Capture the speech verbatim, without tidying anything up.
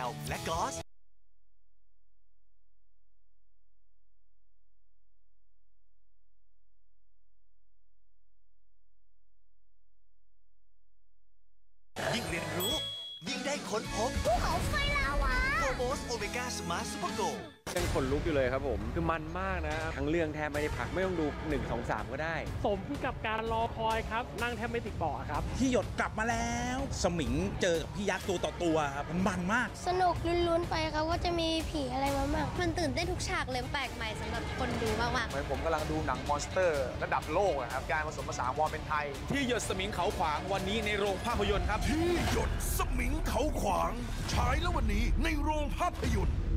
วและกลอสยิ่งเรียนรู้ยิ่งได้ค้นพบภูเขาไฟลาวาโปรโมสโอเมก้าสมาร์ทซูเปอร์โกยังขนลุกอยู่เลยครับผมคือมันมากนะทั้งเรื่องแทบไม่ได้พักไม่ต้องดูหนึ่ง สอง สามก็ได้สมกับการรอคอยครับนั่งแทบไม่ติดเบาะครับพี่หยดกลับมาแล้วสมิงเจอกับพี่ยักษ์ตัวต่อตัวครับมันมันมากสนุกลุ้นๆไปครับว่าจะมีผีอะไรมาบ้างมันตื่นเต้นทุกฉากเลยแปลกใหม่สำหรับคนดูมากๆเหมือนผมกำลังดูหนังมอนสเตอร์ระดับโลกครับการผสมผสานความเป็นไทยที่หยดสมิงเขาขวางวันนี้ในโรงภาพยนตร์ครับที่หยดสมิงเขาขวางฉายแล้ววันนี้ในโรงภาพยนตร์